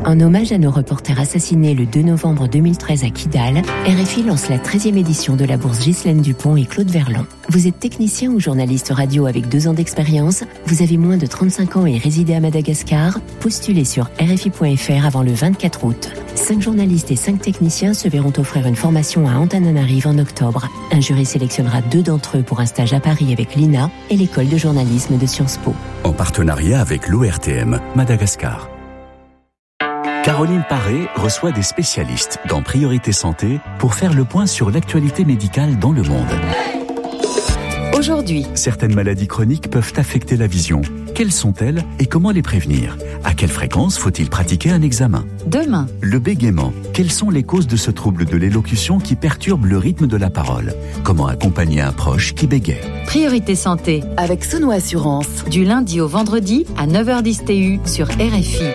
En hommage à nos reporters assassinés le 2 novembre 2013 à Kidal, RFI lance la 13e édition de la bourse Ghislaine Dupont et Claude Verlan. Vous êtes technicien ou journaliste radio avec 2 ans d'expérience, vous avez moins de 35 ans et résidez à Madagascar, postulez sur RFI.fr avant le 24 août. 5 journalistes et 5 techniciens se verront offrir une formation à Antananarive en octobre. Un jury sélectionnera 2 d'entre eux pour un stage à Paris avec l'INA et l'école de journalisme de Sciences Po. En partenariat avec l'ORTM Madagascar. Caroline Paré reçoit des spécialistes dans Priorité Santé pour faire le point sur l'actualité médicale dans le monde. Aujourd'hui, certaines maladies chroniques peuvent affecter la vision. Quelles sont-elles et comment les prévenir ? À quelle fréquence faut-il pratiquer un examen ? demain, Le bégaiement. Quelles sont les causes de ce trouble de l'élocution qui perturbe le rythme de la parole ? Comment accompagner un proche qui bégaie ? Priorité Santé, avec Sono Assurance. du lundi au vendredi à 9h10 TU sur RFI.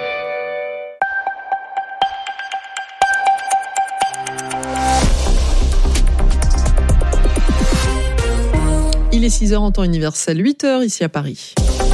Il est 6h en temps universel, 8h ici à Paris.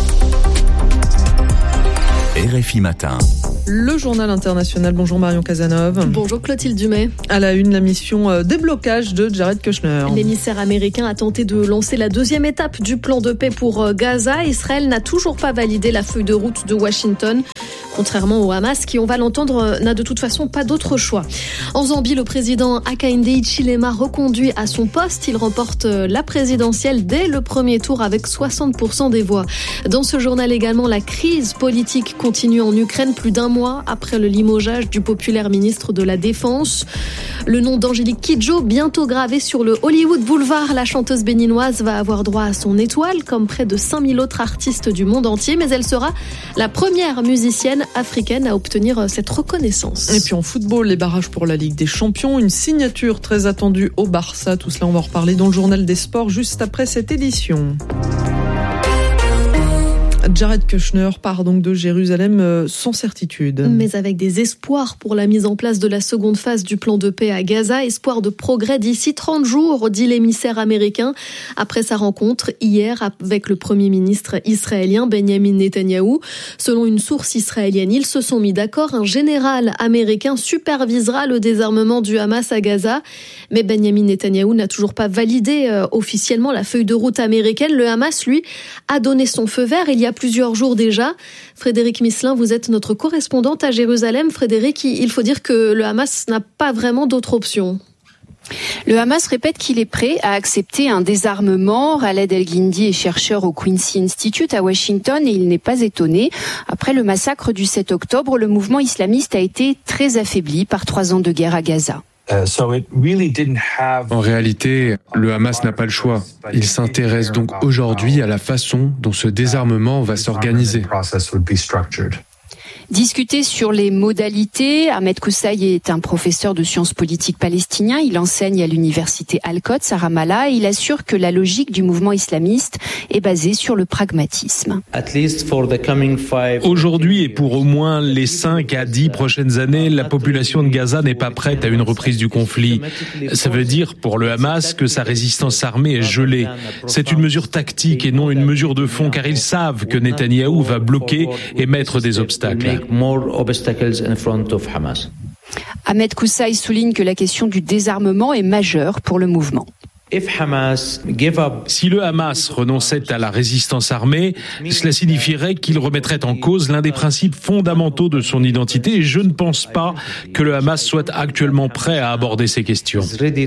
RFI Matin. Le journal international. Bonjour Marion Cazeneuve. Bonjour Clotilde Dumais. À la une, la mission déblocage de Jared Kushner. L'émissaire américain a tenté de lancer la 2e étape du plan de paix pour Gaza. Israël n'a toujours pas validé la feuille de route de Washington. Contrairement au Hamas, qui, on va l'entendre, n'a de toute façon pas d'autre choix. En Zambie, le président Hakainde Hichilema reconduit à son poste. Il remporte la présidentielle dès le premier tour avec 60% des voix. Dans ce journal également, la crise politique continue en Ukraine plus d'un mois après le limogeage du populaire ministre de la Défense. Le nom d'Angélique Kidjo, bientôt gravé sur le Hollywood Boulevard. La chanteuse béninoise va avoir droit à son étoile, comme près de 5000 autres artistes du monde entier, mais elle sera la première musicienne africaine à obtenir cette reconnaissance. Et puis en football, les barrages pour la Ligue des Champions, une signature très attendue au Barça. Tout cela, on va en reparler dans le journal des sports juste après cette édition. Jared Kushner part donc de Jérusalem sans certitude. Mais avec des espoirs pour la mise en place de la seconde phase du plan de paix à Gaza, espoir de progrès d'ici 30 jours, dit l'émissaire américain, après sa rencontre hier avec le Premier ministre israélien Benjamin Netanyahou. Selon une source israélienne, ils se sont mis d'accord, un général américain supervisera le désarmement du Hamas à Gaza. Mais Benjamin Netanyahou n'a toujours pas validé officiellement la feuille de route américaine. Le Hamas, lui, a donné son feu vert il y a plusieurs jours déjà. Frédéric Misselin, vous êtes notre correspondante à Jérusalem. Frédéric, il faut dire que le Hamas n'a pas vraiment d'autre option. Le Hamas répète qu'il est prêt à accepter un désarmement. Khaled El-Guindi est chercheur au Quincy Institute à Washington et il n'est pas étonné. Après le massacre du 7 octobre, le mouvement islamiste a été très affaibli par 3 ans de guerre à Gaza. En réalité, le Hamas n'a pas le choix. Il s'intéresse donc aujourd'hui à la façon dont ce désarmement va s'organiser. Discuter sur les modalités. Ahmed Koussaï est un professeur de sciences politiques palestinien. Il enseigne à l'université Al-Quds à Ramallah et il assure que la logique du mouvement islamiste est basée sur le pragmatisme. Aujourd'hui et pour au moins les 5 à 10 prochaines années, la population de Gaza n'est pas prête à une reprise du conflit. Ça veut dire pour le Hamas que sa résistance armée est gelée. C'est une mesure tactique et non une mesure de fond car ils savent que Netanyahou va bloquer et mettre des obstacles. Ahmed Koussaï souligne que la question du désarmement est majeure pour le mouvement. Si le Hamas renonçait à la résistance armée, cela signifierait qu'il remettrait en cause l'un des principes fondamentaux de son identité et je ne pense pas que le Hamas soit actuellement prêt à aborder ces questions.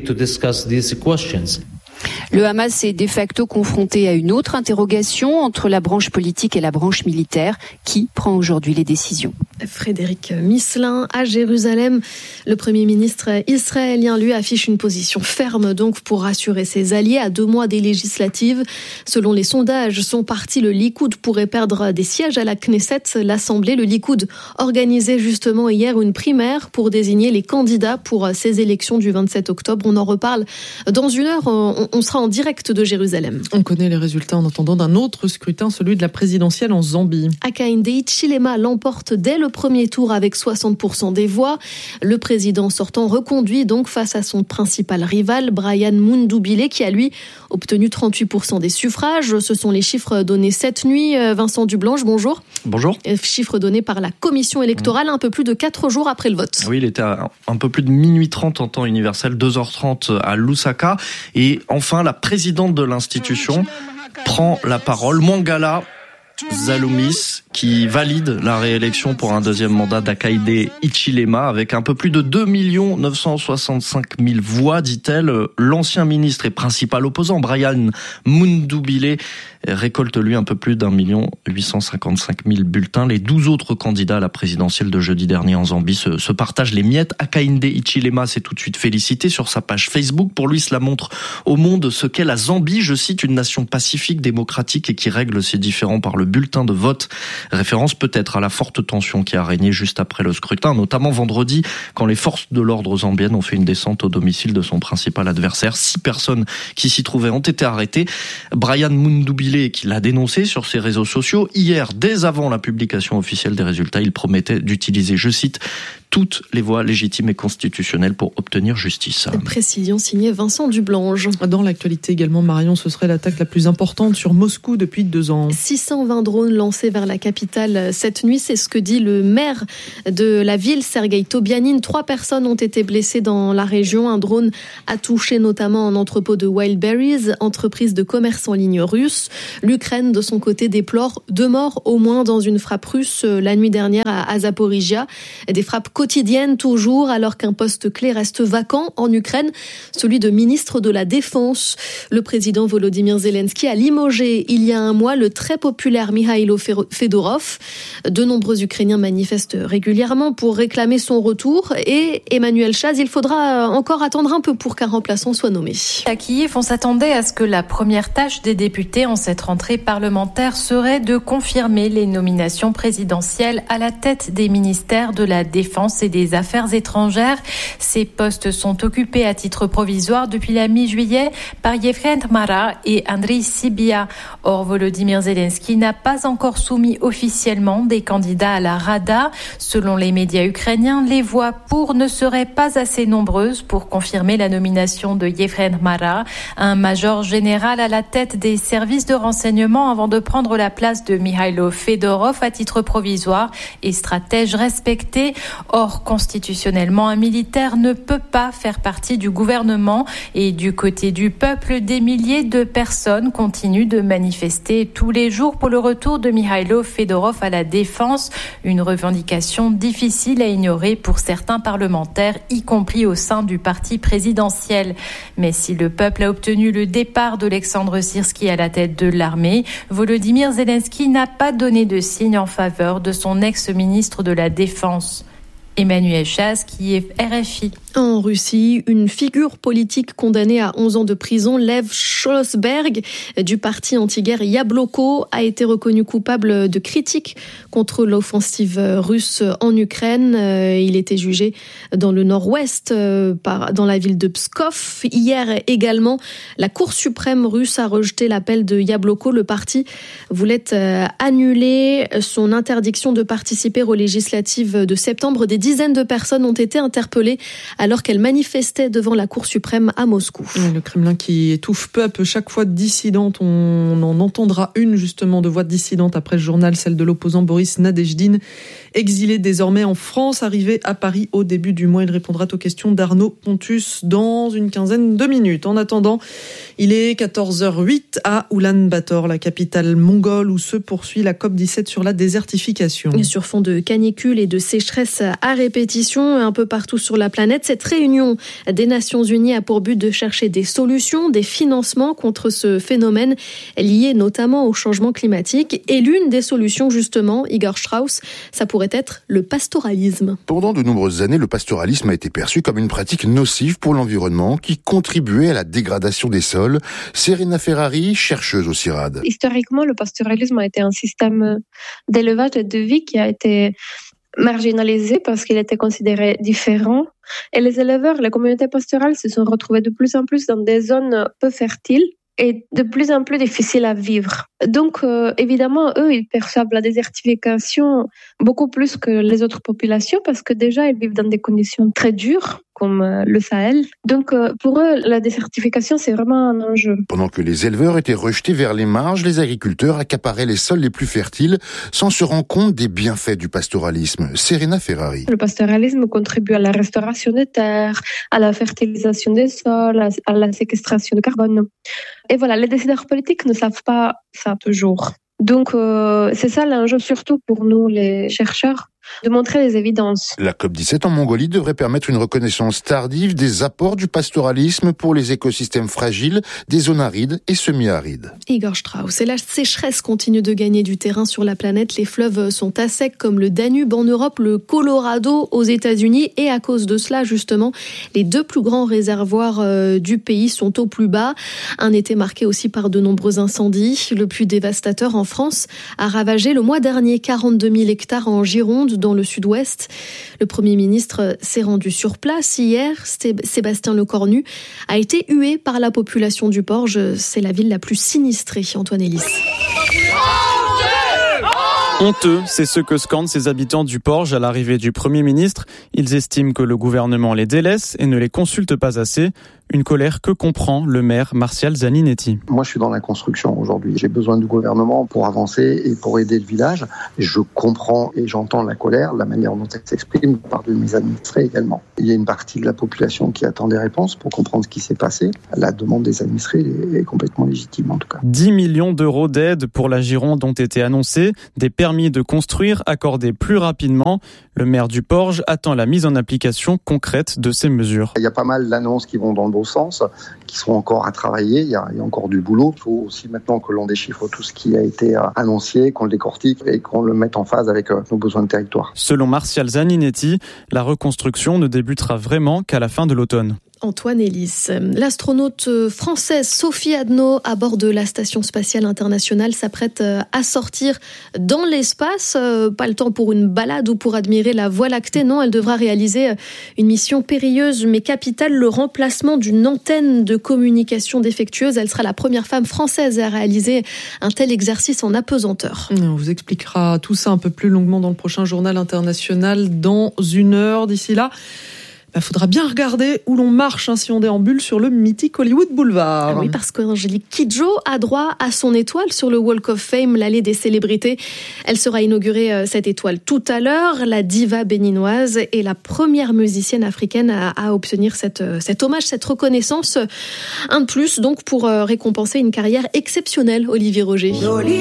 Le Hamas est de facto confronté à une autre interrogation entre la branche politique et la branche militaire. Qui prend aujourd'hui les décisions ? Frédéric Misselin à Jérusalem. Le Premier ministre israélien, lui, affiche une position ferme donc pour rassurer ses alliés à 2 mois des législatives. Selon les sondages, son parti, le Likoud, pourrait perdre des sièges à la Knesset, l'Assemblée. Le Likoud organisait justement hier une primaire pour désigner les candidats pour ces élections du 27 octobre. On en reparle dans une heure. On sera en direct de Jérusalem. On connaît les résultats en attendant d'un autre scrutin, celui de la présidentielle en Zambie. Hakainde Hichilema l'emporte dès le le premier tour avec 60% des voix. Le président sortant reconduit donc face à son principal rival, Brian Mundubile, qui a lui obtenu 38% des suffrages. Ce sont les chiffres donnés cette nuit. Vincent Dublanche, bonjour. Bonjour. Chiffres donnés par la commission électorale un peu plus de 4 jours après le vote. Oui, il était à un peu plus de minuit 30 en temps universel, 2h30 à Lusaka. Et enfin, la présidente de l'institution prend la parole, Mwangala Zalumis, qui valide la réélection pour un deuxième mandat d'Hakainde Hichilema avec un peu plus de 2 965 000 voix, dit-elle. L'ancien ministre et principal opposant, Brian Mundubile, récolte lui un peu plus d'1 855 000 bulletins. Les 12 autres candidats à la présidentielle de jeudi dernier en Zambie se partagent les miettes. Hakainde Hichilema s'est tout de suite félicité sur sa page Facebook. Pour lui, cela montre au monde ce qu'est la Zambie, je cite, une nation pacifique, démocratique et qui règle ses différends par le bulletin de vote. Référence peut-être à la forte tension qui a régné juste après le scrutin, notamment vendredi, quand les forces de l'ordre zambiennes ont fait une descente au domicile de son principal adversaire. 6 personnes qui s'y trouvaient ont été arrêtées. Brian Mundubile, qui l'a dénoncé sur ses réseaux sociaux, hier, dès avant la publication officielle des résultats, il promettait d'utiliser, je cite, toutes les voies légitimes et constitutionnelles pour obtenir justice. Précision signée Vincent Dublanche. Dans l'actualité également, Marion, ce serait l'attaque la plus importante sur Moscou depuis 2 ans. 620 drones lancés vers la capitale cette nuit, c'est ce que dit le maire de la ville, Sergueï Tobianin. 3 personnes ont été blessées dans la région. Un drone a touché notamment un entrepôt de Wildberries, entreprise de commerce en ligne russe. L'Ukraine, de son côté, déplore 2 morts au moins dans une frappe russe la nuit dernière à Zaporizhia. Des frappes quotidienne toujours, alors qu'un poste clé reste vacant en Ukraine, celui de ministre de la Défense. Le président Volodymyr Zelensky a limogé il y a un mois le très populaire Mikhailo Fedorov. De nombreux Ukrainiens manifestent régulièrement pour réclamer son retour et Emmanuel Chaz, il faudra encore attendre un peu pour qu'un remplaçant soit nommé. À Kiev, on s'attendait à ce que la première tâche des députés en cette rentrée parlementaire serait de confirmer les nominations présidentielles à la tête des ministères de la Défense et des Affaires étrangères. Ces postes sont occupés à titre provisoire depuis la mi-juillet par Yevhen Mara et Andriy Sybiha. Or, Volodymyr Zelensky n'a pas encore soumis officiellement des candidats à la Rada. Selon les médias ukrainiens, les voix pour ne seraient pas assez nombreuses pour confirmer la nomination de Yevhen Mara, un major général à la tête des services de renseignement avant de prendre la place de Mikhailo Fedorov à titre provisoire et stratège respecté. Or, constitutionnellement, un militaire ne peut pas faire partie du gouvernement et du côté du peuple, des milliers de personnes continuent de manifester tous les jours pour le retour de Mikhailo Fedorov à la défense, une revendication difficile à ignorer pour certains parlementaires, y compris au sein du parti présidentiel. Mais si le peuple a obtenu le départ d'Olexandre Syrski à la tête de l'armée, Volodymyr Zelensky n'a pas donné de signe en faveur de son ex-ministre de la Défense. Emmanuel Chaz, qui est RFI. En Russie, une figure politique condamnée à 11 ans de prison, Lev Schlosberg, du parti anti-guerre Yabloko, a été reconnu coupable de critiques contre l'offensive russe en Ukraine. Il était jugé dans le nord-ouest, dans la ville de Pskov. Hier également, la Cour suprême russe a rejeté l'appel de Yabloko. Le parti voulait annuler son interdiction de participer aux législatives de septembre. Des dizaines de personnes ont été interpellées alors qu'elles manifestaient devant la Cour suprême à Moscou. Le Kremlin qui étouffe peu à peu chaque voix dissidente. On en entendra une justement de voix dissidente après le journal, celle de l'opposant Boris Nadejdine, exilé désormais en France, arrivé à Paris au début du mois. Il répondra aux questions d'Arnaud Pontus dans une quinzaine de minutes. En attendant, il est 14h08 à Oulan-Bator, la capitale mongole, où se poursuit la COP17 sur la désertification. Et sur fond de canicule et de sécheresse à répétition un peu partout sur la planète, cette réunion des Nations Unies a pour but de chercher des solutions, des financements contre ce phénomène lié notamment au changement climatique. Et l'une des solutions, justement, Igor Strauss, ça pourrait être le pastoralisme. Pendant de nombreuses années, le pastoralisme a été perçu comme une pratique nocive pour l'environnement qui contribuait à la dégradation des sols. Serena Ferrari, chercheuse au CIRAD. Historiquement, le pastoralisme a été un système d'élevage et de vie qui a été marginalisé parce qu'il était considéré différent. Et les éleveurs, les communautés pastorales se sont retrouvées de plus en plus dans des zones peu fertiles. est de plus en plus difficile à vivre. Donc, évidemment, eux, ils perçoivent la désertification beaucoup plus que les autres populations parce que déjà, ils vivent dans des conditions très dures, comme le Sahel. Donc, pour eux, la désertification, c'est vraiment un enjeu. Pendant que les éleveurs étaient rejetés vers les marges, les agriculteurs accaparaient les sols les plus fertiles sans se rendre compte des bienfaits du pastoralisme. Serena Ferrari. Le pastoralisme contribue à la restauration des terres, à la fertilisation des sols, à la séquestration de carbone. Et voilà, les décideurs politiques ne savent pas ça toujours. Donc, c'est ça l'enjeu surtout pour nous, les chercheurs, de montrer les évidences. La COP17 en Mongolie devrait permettre une reconnaissance tardive des apports du pastoralisme pour les écosystèmes fragiles des zones arides et semi-arides. Igor Strauss. Et la sécheresse continue de gagner du terrain sur la planète. Les fleuves sont à sec comme le Danube en Europe, le Colorado aux États-Unis. Et à cause de cela, justement, les 2 plus grands réservoirs du pays sont au plus bas. Un été marqué aussi par de nombreux incendies. Le plus dévastateur en France a ravagé le mois dernier 42 000 hectares en Gironde, dans le sud-ouest. Le Premier ministre s'est rendu sur place hier. Sébastien Lecornu a été hué par la population du Porge. C'est la ville la plus sinistrée, Antoine Elis. Honteux, c'est ce que scandent ces habitants du Porge à l'arrivée du Premier ministre. Ils estiment que le gouvernement les délaisse et ne les consulte pas assez. Une colère que comprend le maire Martial Zaninetti. Moi, je suis dans la construction aujourd'hui. J'ai besoin du gouvernement pour avancer et pour aider le village. Je comprends et j'entends la colère, la manière dont elle s'exprime par de mes administrés également. Il y a une partie de la population qui attend des réponses pour comprendre ce qui s'est passé. La demande des administrés est complètement légitime en tout cas. 10 millions d'euros d'aide pour la Gironde ont été annoncés. Des permis de construire accordés plus rapidement. Le maire du Porge attend la mise en application concrète de ces mesures. Il y a pas mal d'annonces qui vont dans le bon sens, qui sont encore à travailler. Il y a encore du boulot. Il faut aussi maintenant que l'on déchiffre tout ce qui a été annoncé, qu'on le décortique et qu'on le mette en phase avec nos besoins de territoire. Selon Martial Zaninetti, la reconstruction ne débutera vraiment qu'à la fin de l'automne. Antoine Elis. L'astronaute française Sophie Adno, à bord de la Station spatiale internationale, s'apprête à sortir dans l'espace. Pas le temps pour une balade ou pour admirer la Voie lactée. Non, elle devra réaliser une mission périlleuse mais capitale, le remplacement d'une antenne de communication défectueuse. Elle sera la première femme française à réaliser un tel exercice en apesanteur. On vous expliquera tout ça un peu plus longuement dans le prochain journal international dans 1 heure. D'ici là, faudra bien regarder où l'on marche si on déambule sur le mythique Hollywood Boulevard. Oui, parce qu'Angélique Kidjo a droit à son étoile sur le Walk of Fame, l'allée des célébrités. Elle sera inaugurée, cette étoile, tout à l'heure. La diva béninoise est la première musicienne africaine à obtenir cet hommage, cette reconnaissance. Un de plus, donc, pour récompenser une carrière exceptionnelle, Olivier Roger.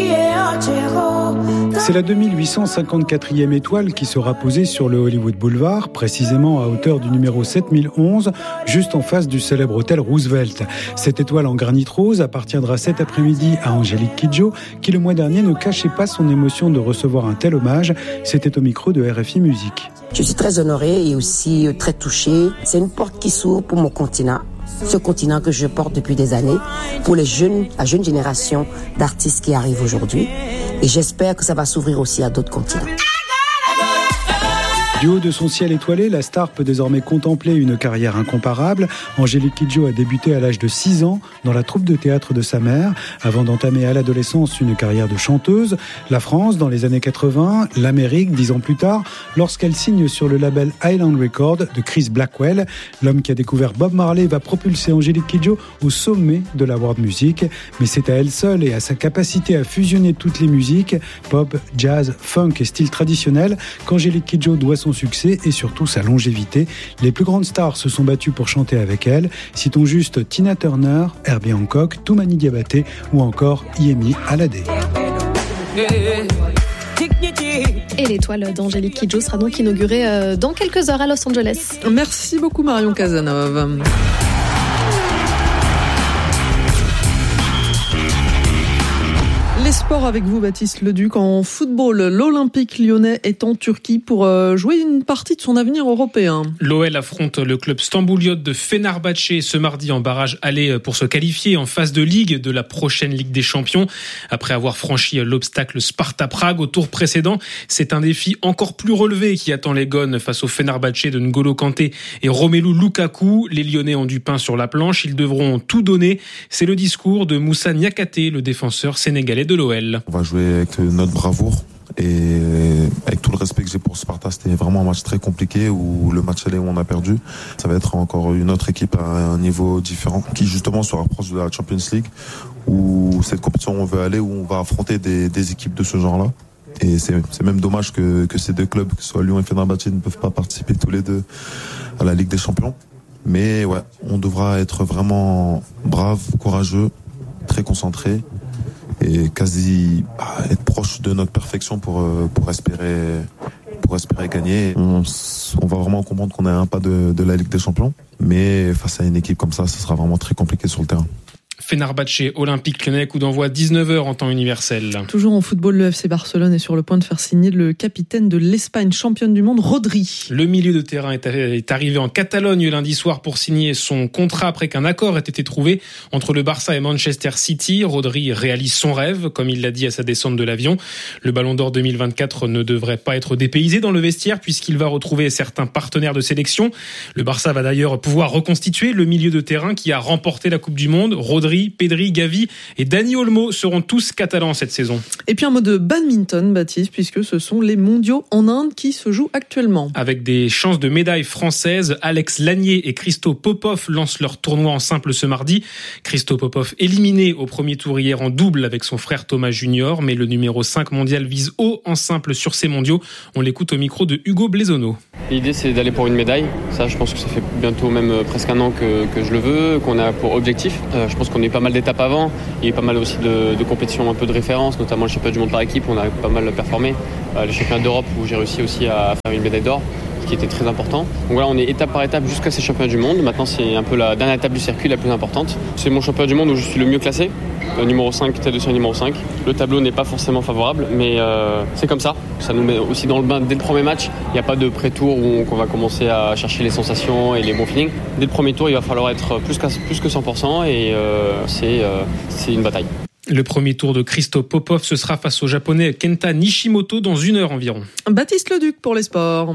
C'est la 2854e étoile qui sera posée sur le Hollywood Boulevard, précisément à hauteur du numéro 7011, juste en face du célèbre hôtel Roosevelt. Cette étoile en granit rose appartiendra cet après-midi à Angélique Kidjo, qui le mois dernier ne cachait pas son émotion de recevoir un tel hommage. C'était au micro de RFI Musique. Je suis très honorée et aussi très touchée. C'est une porte qui s'ouvre pour mon continent. Ce continent que je porte depuis des années, pour la jeune génération d'artistes qui arrivent aujourd'hui. Et j'espère que ça va s'ouvrir aussi à d'autres continents. Du haut de son ciel étoilé, la star peut désormais contempler une carrière incomparable. Angélique Kidjo a débuté à l'âge de 6 ans dans la troupe de théâtre de sa mère, avant d'entamer à l'adolescence une carrière de chanteuse. La France dans les années 80, l'Amérique 10 ans plus tard, lorsqu'elle signe sur le label Island Records de Chris Blackwell. L'homme qui a découvert Bob Marley va propulser Angélique Kidjo au sommet de la world music. Mais c'est à elle seule et à sa capacité à fusionner toutes les musiques, pop, jazz, funk et style traditionnel, qu'Angélique Kidjo doit son succès et surtout sa longévité. Les plus grandes stars se sont battues pour chanter avec elle. Citons juste Tina Turner, Herbie Hancock, Toumani Diabaté ou encore Yemi Alade. Et l'étoile d'Angélique Kidjo sera donc inaugurée dans quelques heures à Los Angeles. Merci beaucoup Marion Cazenove. Les sports. sport avec vous, Baptiste Leduc. En football, l'Olympique lyonnais est en Turquie pour jouer une partie de son avenir européen. L'OL affronte le club stambouliote de Fenerbahçe ce mardi en barrage aller pour se qualifier en phase de ligue de la prochaine Ligue des Champions. Après avoir franchi l'obstacle Sparta Prague au tour précédent, c'est un défi encore plus relevé qui attend les Gones face au Fenerbahçe de N'Golo Kanté et Romelu Lukaku. Les Lyonnais ont du pain sur la planche, ils devront tout donner. C'est le discours de Moussa Niakhaté, le défenseur sénégalais de l'OL. On va jouer avec notre bravoure et avec tout le respect que j'ai pour Sparta, c'était vraiment un match très compliqué où le match aller où on a perdu. Ça va être encore une autre équipe à un niveau différent qui justement se rapproche de la Champions League où cette compétition où on veut aller, où on va affronter des équipes de ce genre-là. Et c'est même dommage que ces deux clubs, que ce soit Lyon et Fenerbahçe, ne peuvent pas participer tous les deux à la Ligue des Champions. Mais ouais, on devra être vraiment brave, courageux, très concentré et quasi être proche de notre perfection pour espérer gagner. On va vraiment comprendre qu'on est à un pas de la Ligue des Champions, mais face à une équipe comme ça sera vraiment très compliqué sur le terrain. Fenerbahçe, Olympique Lyonnais, coup d'envoi 19h en temps universel. Toujours en football, le FC Barcelone est sur le point de faire signer le capitaine de l'Espagne, championne du monde, Rodri. Le milieu de terrain est arrivé en Catalogne lundi soir pour signer son contrat après qu'un accord ait été trouvé entre le Barça et Manchester City. Rodri réalise son rêve, comme il l'a dit à sa descente de l'avion. Le Ballon d'Or 2024 ne devrait pas être dépaysé dans le vestiaire puisqu'il va retrouver certains partenaires de sélection. Le Barça va d'ailleurs pouvoir reconstituer le milieu de terrain qui a remporté la Coupe du Monde. Rodri, Pedri, Gavi et Dani Olmo seront tous catalans cette saison. Et puis un mot de badminton, Baptiste, puisque ce sont les mondiaux en Inde qui se jouent actuellement. Avec des chances de médaille françaises, Alex Lanier et Christo Popov lancent leur tournoi en simple ce mardi. Christo Popov éliminé au premier tour hier en double avec son frère Thomas Junior, mais le numéro 5 mondial vise haut en simple sur ces mondiaux. On l'écoute au micro de Hugo Blesonneau. L'idée c'est d'aller pour une médaille. Ça, je pense que ça fait bientôt même presque un an que je le veux, qu'on a pour objectif. Je pense qu'on est pas mal d'étapes avant. Il y a eu pas mal aussi de compétitions un peu de référence, notamment le championnat du monde par équipe, on a pas mal performé. Le championnat d'Europe où j'ai réussi aussi à faire une médaille d'or, ce qui était très important. Donc voilà, on est étape par étape jusqu'à ces championnats du monde. Maintenant, c'est un peu la dernière étape du circuit, la plus importante. C'est mon championnat du monde où je suis le mieux classé. Numéro 5, tête de série numéro 5. Le tableau n'est pas forcément favorable, mais c'est comme ça. Ça nous met aussi dans le bain dès le premier match. Il n'y a pas de pré-tour où on va commencer à chercher les sensations et les bons feelings. Dès le premier tour, il va falloir être plus que 100% et c'est une bataille. Le premier tour de Christo Popov, ce sera face au japonais Kenta Nishimoto dans 1 heure environ. Baptiste Leduc pour les sports.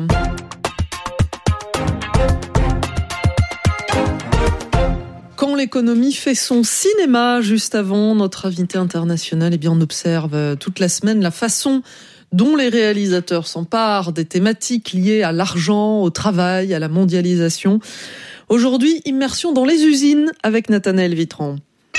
Quand l'économie fait son cinéma, juste avant notre invité international, on observe toute la semaine la façon dont les réalisateurs s'emparent des thématiques liées à l'argent, au travail, à la mondialisation. Aujourd'hui, immersion dans les usines avec Nathanaël Vitran.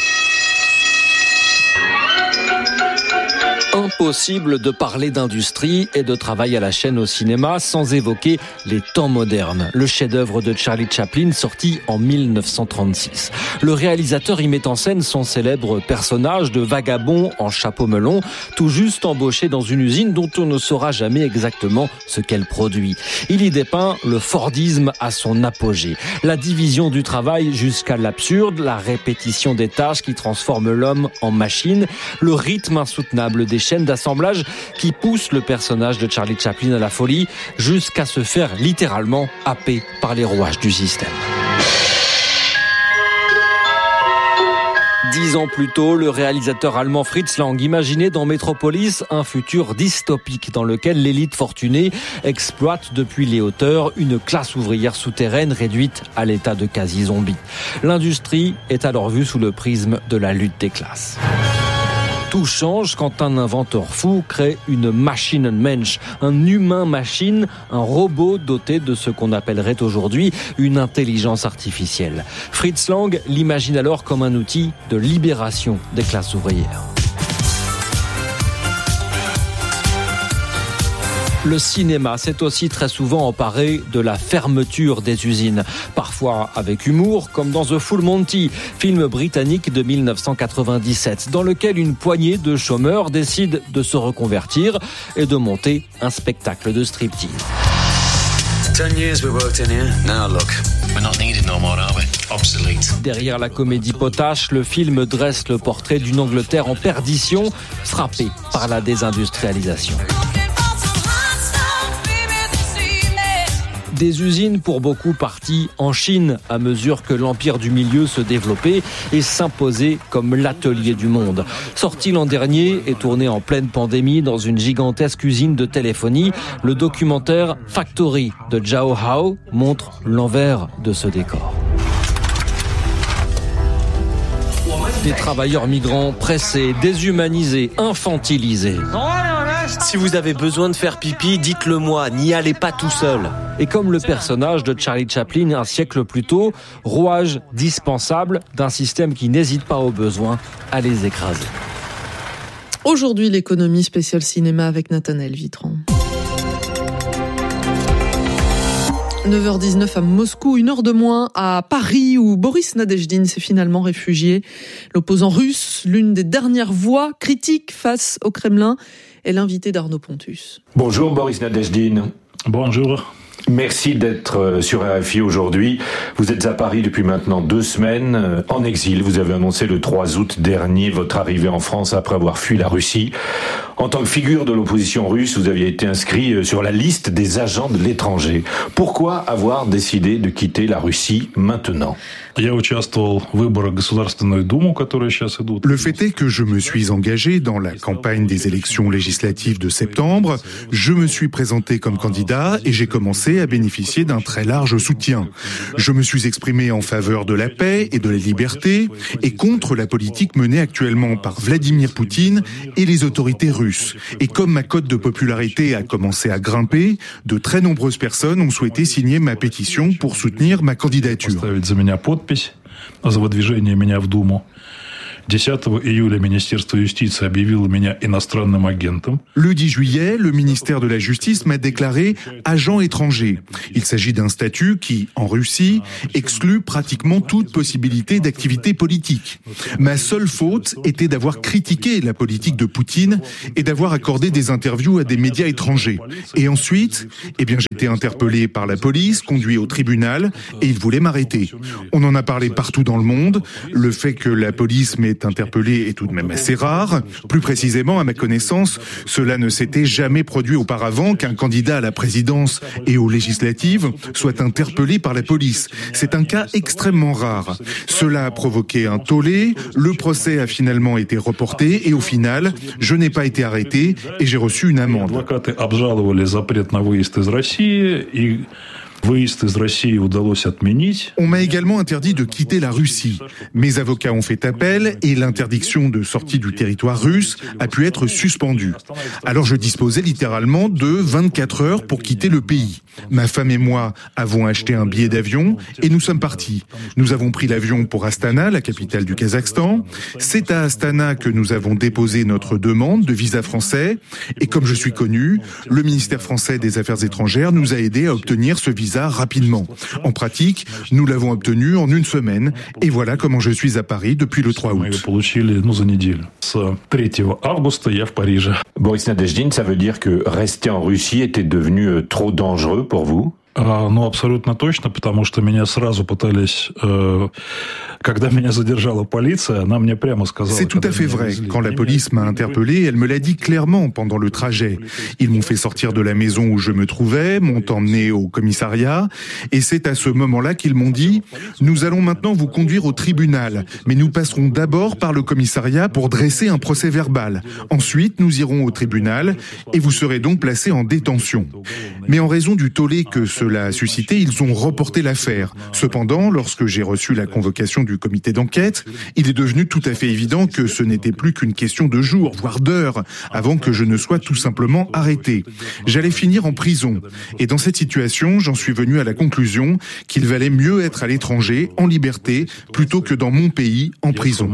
Impossible de parler d'industrie et de travail à la chaîne au cinéma sans évoquer les temps modernes. Le chef-d'œuvre de Charlie Chaplin sorti en 1936. Le réalisateur y met en scène son célèbre personnage de vagabond en chapeau melon, tout juste embauché dans une usine dont on ne saura jamais exactement ce qu'elle produit. Il y dépeint le Fordisme à son apogée. La division du travail jusqu'à l'absurde, la répétition des tâches qui transforment l'homme en machine, le rythme insoutenable des chaînes d'assemblage qui poussent le personnage de Charlie Chaplin à la folie jusqu'à se faire littéralement happer par les rouages du système. 10 ans plus tôt, le réalisateur allemand Fritz Lang imaginait dans Metropolis un futur dystopique dans lequel l'élite fortunée exploite depuis les hauteurs une classe ouvrière souterraine réduite à l'état de quasi-zombie. L'industrie est alors vue sous le prisme de la lutte des classes. Tout change quand un inventeur fou crée une Maschinenmensch, un humain-machine, un robot doté de ce qu'on appellerait aujourd'hui une intelligence artificielle. Fritz Lang l'imagine alors comme un outil de libération des classes ouvrières. Le cinéma s'est aussi très souvent emparé de la fermeture des usines, parfois avec humour, comme dans The Full Monty, film britannique de 1997, dans lequel une poignée de chômeurs décide de se reconvertir et de monter un spectacle de striptease. 10 years we worked in here. Now look, we're not needed no more, are we? Obsolete. Derrière la comédie potache, le film dresse le portrait d'une Angleterre en perdition, frappée par la désindustrialisation. Des usines pour beaucoup parties en Chine à mesure que l'empire du milieu se développait et s'imposait comme l'atelier du monde. Sorti l'an dernier et tourné en pleine pandémie dans une gigantesque usine de téléphonie, le documentaire Factory de Zhao Hao montre l'envers de ce décor. Des travailleurs migrants pressés, déshumanisés, infantilisés. Si vous avez besoin de faire pipi, dites-le moi, n'y allez pas tout seul. Et comme le personnage de Charlie Chaplin un siècle plus tôt, rouage dispensable d'un système qui n'hésite pas au besoin à les écraser. Aujourd'hui, l'économie spéciale cinéma avec Nathanaël Vitran. 9h19 à Moscou, 1 heure de moins à Paris où Boris Nadezhdin s'est finalement réfugié. L'opposant russe, l'une des dernières voix critiques face au Kremlin, est l'invité d'Arnaud Pontus. Bonjour Boris Nadezhdin. Bonjour. Merci d'être sur RFI aujourd'hui. Vous êtes à Paris depuis maintenant 2 semaines, en exil. Vous avez annoncé le 3 août dernier votre arrivée en France après avoir fui la Russie. En tant que figure de l'opposition russe, vous aviez été inscrit sur la liste des agents de l'étranger. Pourquoi avoir décidé de quitter la Russie maintenant ? Le fait est que je me suis engagé dans la campagne des élections législatives de septembre. Je me suis présenté comme candidat et j'ai commencé à bénéficier d'un très large soutien. Je me suis exprimé en faveur de la paix et de la liberté et contre la politique menée actuellement par Vladimir Poutine et les autorités russes. Et comme ma cote de popularité a commencé à grimper, de très nombreuses personnes ont souhaité signer ma pétition pour soutenir ma candidature. За выдвижение меня в Думу. 10 июля Министерство юстиции объявило меня иностранным агентом. Le 10 juillet, le ministère de la Justice m'a déclaré agent étranger. Il s'agit d'un statut qui, en Russie, exclut pratiquement toute possibilité d'activité politique. Ma seule faute était d'avoir critiqué la politique de Poutine et d'avoir accordé des interviews à des médias étrangers. Et ensuite, j'étais interpellé par la police, conduit au tribunal et ils voulaient m'arrêter. On en a parlé partout dans le monde. Le fait que la police m'ait interpellé est tout de même assez rare. Plus précisément, à ma connaissance, cela ne s'était jamais produit auparavant qu'un candidat à la présidence et aux législatives soit interpellé par la police. C'est un cas extrêmement rare. Cela a provoqué un tollé, le procès a finalement été reporté et au final, je n'ai pas été arrêté et j'ai reçu une amende. On m'a également interdit de quitter la Russie. Mes avocats ont fait appel et l'interdiction de sortie du territoire russe a pu être suspendue. Alors je disposais littéralement de 24 heures pour quitter le pays. Ma femme et moi avons acheté un billet d'avion et nous sommes partis. Nous avons pris l'avion pour Astana, la capitale du Kazakhstan. C'est à Astana que nous avons déposé notre demande de visa français. Et comme je suis connu, le ministère français des Affaires étrangères nous a aidés à obtenir ce visa rapidement. En pratique, nous l'avons obtenu en 1 semaine et voilà comment je suis à Paris depuis le 3 août. Boris Nadezhdin, ça veut dire que rester en Russie était devenu trop dangereux pour vous ? Абсолютно точно, потому что меня сразу пытались, когда меня задержала полиция, она мне прямо сказала... C'est tout à fait vrai. Quand la police m'a interpellé, elle me l'a dit clairement pendant le trajet. Ils m'ont fait sortir de la maison où je me trouvais, m'ont emmené au commissariat, et c'est à ce moment-là qu'ils m'ont dit « Nous allons maintenant vous conduire au tribunal, mais nous passerons d'abord par le commissariat pour dresser un procès verbal. Ensuite, nous irons au tribunal, et vous serez donc placé en détention. » Mais en raison du tollé que cela a suscité, ils ont reporté l'affaire. Cependant, lorsque j'ai reçu la convocation du comité d'enquête, il est devenu tout à fait évident que ce n'était plus qu'une question de jours, voire d'heures, avant que je ne sois tout simplement arrêté. J'allais finir en prison. Et dans cette situation, j'en suis venu à la conclusion qu'il valait mieux être à l'étranger, en liberté, plutôt que dans mon pays, en prison.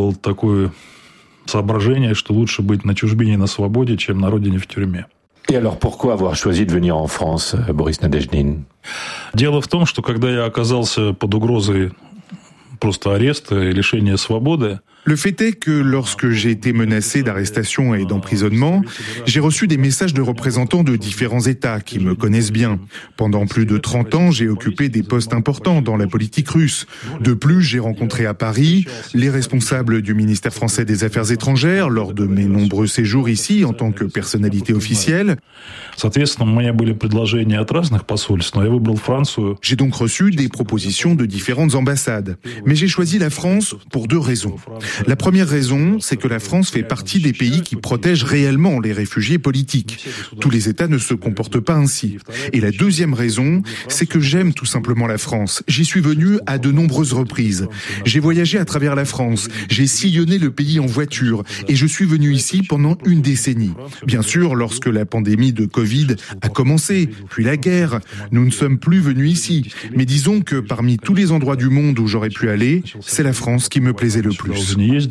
Et alors pourquoi avoir choisi de venir en France, Boris Nadezhdin ? Дело в том, что когда я оказался под угрозой просто ареста и лишения свободы, Le fait est que lorsque j'ai été menacé d'arrestation et d'emprisonnement, j'ai reçu des messages de représentants de différents États qui me connaissent bien. Pendant plus de 30 ans, j'ai occupé des postes importants dans la politique russe. De plus, j'ai rencontré à Paris les responsables du ministère français des Affaires étrangères lors de mes nombreux séjours ici en tant que personnalité officielle. J'ai donc reçu des propositions de différentes ambassades. Mais j'ai choisi la France pour 2 raisons. La première raison, c'est que la France fait partie des pays qui protègent réellement les réfugiés politiques. Tous les États ne se comportent pas ainsi. Et la deuxième raison, c'est que j'aime tout simplement la France. J'y suis venu à de nombreuses reprises. J'ai voyagé à travers la France, j'ai sillonné le pays en voiture et je suis venu ici pendant une décennie. Bien sûr, lorsque la pandémie de Covid a commencé, puis la guerre, nous ne sommes plus venus ici. Mais disons que parmi tous les endroits du monde où j'aurais pu aller, c'est la France qui me plaisait le plus.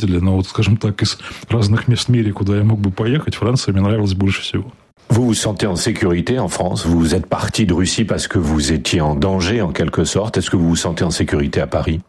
Vous vous sentez en sécurité en France? Vous êtes parti de Russie parce que vous étiez en danger en quelque sorte. Est-ce que vous vous sentez en sécurité à Paris?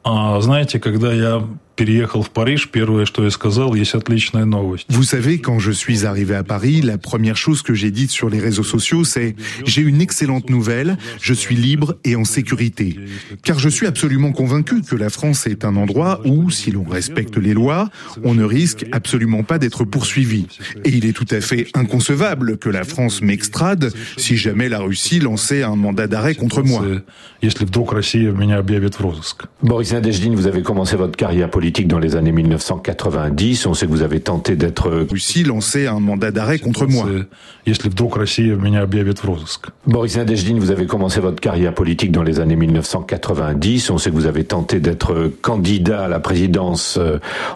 Vous savez, quand je suis arrivé à Paris, la première chose que j'ai dite sur les réseaux sociaux, c'est « J'ai une excellente nouvelle, je suis libre et en sécurité ». Car je suis absolument convaincu que la France est un endroit où, si l'on respecte les lois, on ne risque absolument pas d'être poursuivi. Et il est tout à fait inconcevable que la France m'extrade si jamais la Russie lançait un mandat d'arrêt contre moi. Boris Nadezhdin, vous avez commencé votre carrière politique dans les années 1990. On sait que vous avez tenté d'être... Russie lançait un mandat d'arrêt contre moi. Boris Nadezhdin, vous avez commencé votre carrière politique dans les années 1990. On sait que vous avez tenté d'être candidat à la présidence